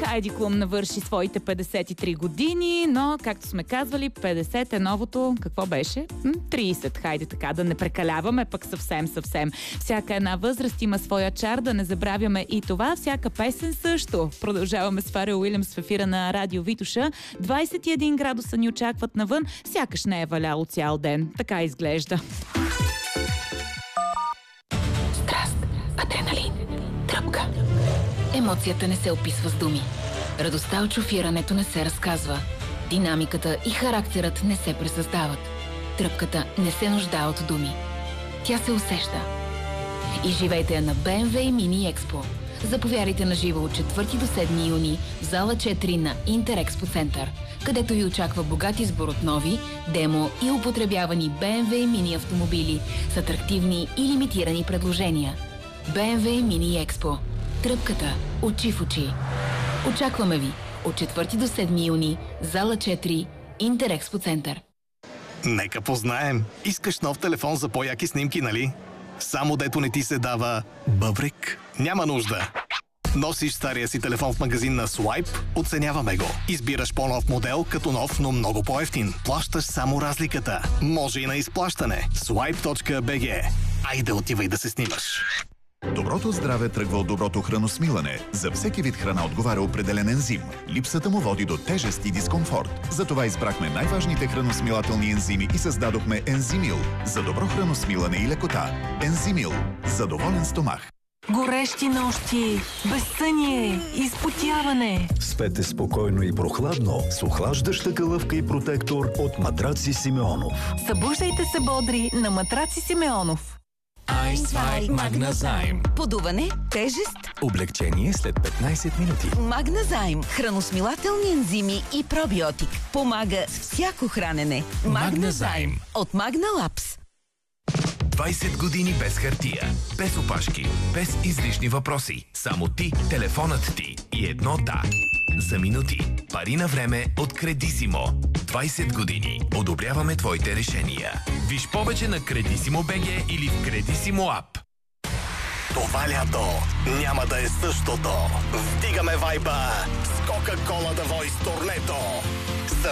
Хайди Клум навърши своите 53 години, но, както сме казвали, 50 е новото, какво беше? 30, хайде така, да не прекаляваме пък съвсем. Всяка една възраст има своя чар, да не забравяме и това, всяка песен също. Продължаваме с Фарел Уилямс в ефира на Радио Витоша. 21 градуса ни очакват навън, сякаш не е валяло цял ден. Така изглежда. Страст, адреналин, тръпка. Емоцията не се описва с думи. Радостта от шофирането не се разказва. Динамиката и характерът не се пресъздават. Тръпката не се нуждае от думи. Тя се усеща. Изживейте я на BMW Mini Expo. Заповядайте на живо от 4 до 7 юни в зала 4 на Интерекспо Център, където ви очаква богат избор от нови, демо и употребявани BMW Mini автомобили с атрактивни и лимитирани предложения. BMW Mini Expo. Тръпката очи в очи. Очакваме ви от 4 до 7 юни в зала 4 Интерекспо Център. Нека познаем. Искаш нов телефон за по-яки снимки, нали? Само дето не ти се дава бъбрик? Няма нужда. Носиш стария си телефон в магазин на Swipe, оценяваме го. Избираш по-нов модел, като нов, но много по-евтин. Плащаш само разликата. Може и на изплащане. Swipe.bg. Айде, отивай да се снимаш. Доброто здраве тръгва от доброто храносмилане. За всеки вид храна отговаря определен ензим. Липсата му води до тежест и дискомфорт. Затова избрахме най-важните храносмилателни ензими и създадохме Ензимил за добро храносмилане и лекота. Ензимил за доволен стомах. Горещи нощи, безсъние, изпотяване. Спете спокойно и прохладно с охлаждаща калъвка и протектор от Матраци Симеонов. Събуждайте се бодри на Матраци Симеонов. Айсвай Магназайм. Подуване, тежест, Облегчение след 15 минути. Магназайм. Храносмилателни ензими и пробиотик. Помага с всяко хранене. Магназайм. От Магна Лапс. 20 години без хартия, без опашки, без излишни въпроси. Само ти, телефонът ти и едно да. За минути. Пари на време от Кредисимо. 20 години. Одобряваме твоите решения. Виж повече на Кредисимо БГ или в Кредисимо ап. Това лято няма да е същото. Вдигаме вайба с Кока-Кола The Voice турнето.